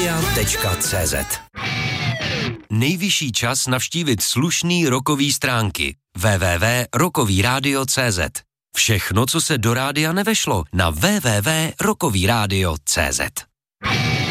rokovíradia.cz. Nejvyšší čas navštívit slušný rokový stránky www.rokovíradio.cz. Všechno, co se do rádia nevešlo, na www.rokovíradio.cz.